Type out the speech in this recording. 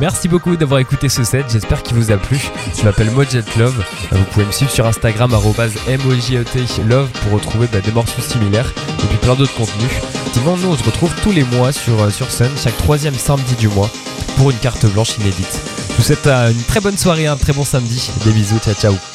Merci beaucoup d'avoir écouté ce set, j'espère qu'il vous a plu. Je m'appelle Mojet Love, vous pouvez me suivre sur Instagram @mojetlove pour retrouver des morceaux similaires et puis plein d'autres contenus. Sinon, nous on se retrouve tous les mois sur Sun, chaque 3e samedi du mois pour une carte blanche inédite. Je vous souhaite une très bonne soirée, un très bon samedi. Des bisous, ciao ciao.